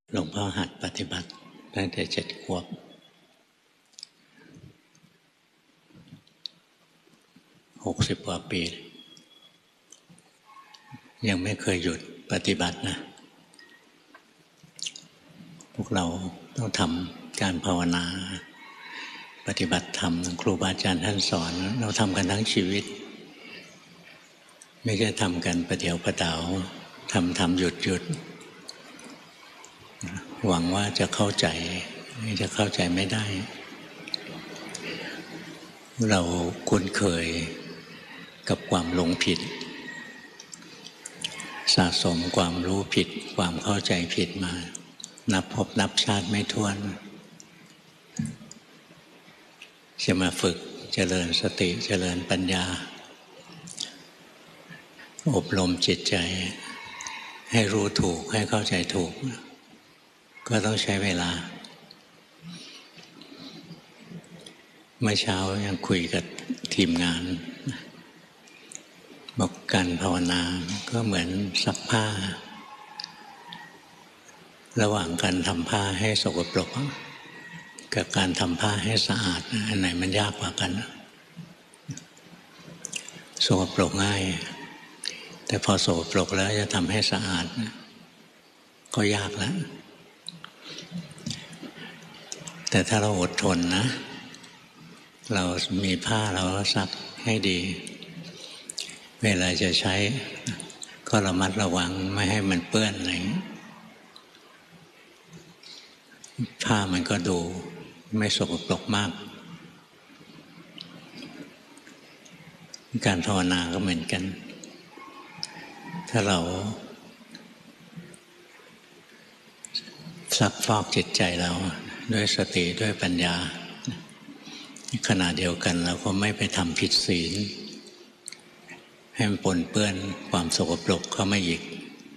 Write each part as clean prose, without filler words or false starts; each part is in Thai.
หลวงพ่อหัดปฏิบัติตั้งแต่7 ขวบ60 กว่าปียังไม่เคยหยุดปฏิบัตินะพวกเราต้องทำการภาวนาปฏิบัติธรรมครูบาอาจารย์ท่านสอนเราทำกันทั้งชีวิตไม่ใช่ทำกันประเดี๋ยวประดาวทำหยุดหวังว่าจะเข้าใจจะเข้าใจไม่ได้เราคุ้นเคยกับความหลงผิดสะสมความรู้ผิดความเข้าใจผิดมานับพบนับชาติไม่ถ้วนจะมาฝึกเจริญสติเจริญปัญญาอบรมจิตใจให้รู้ถูกให้เข้าใจถูกก็ต้องใช้เวลาเมื่อเช้ายังคุยกับทีมงานบอกการภาวนาก็เหมือนซักผ้าระหว่างการทำผ้าให้สกปรกกับการทำผ้าให้สะอาดอันไหนมันยากกว่ากันสกปรกง่ายแต่พอสกปรกแล้วจะทำให้สะอาดก็ยากแล้วแต่ถ้าเราอดทนนะเรามีผ้าเราก็ซักให้ดีเวลาจะใช้ก็ระมัดระวังไม่ให้มันเปื้อนอะไรผ้ามันก็ดูไม่สกปรกมากการภาวนาก็เหมือนกันถ้าเราซักฟอกจิตใจเราด้วยสติด้วยปัญญาขณะเดียวกันเราก็ไม่ไปทำผิดศีลให้มันปนเปื้อนความสกปรกเข้ามาอีก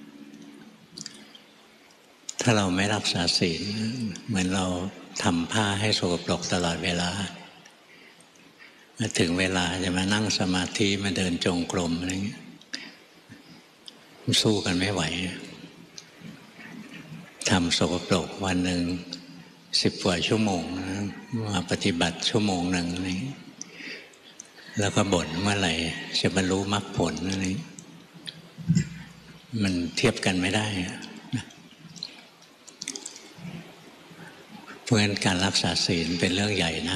ถ้าเราไม่รักษาศีลเหมือนเราทำผ้าให้สกปรกตลอดเวลาถึงเวลาจะมานั่งสมาธิมาเดินจงกรมอะไรเงี้ยสู้กันไม่ไหวทำสกปรกวันหนึ่ง10 กว่าชั่วโมงมาปฏิบัติชั่วโมงหนึ่งอะไรแล้วก็บ่นเมื่อไหร่จะบรรลุมรรคผลอะไรมันเทียบกันไม่ได้เพราะฉะนั้นการรักษาศีลเป็นเรื่องใหญ่นะ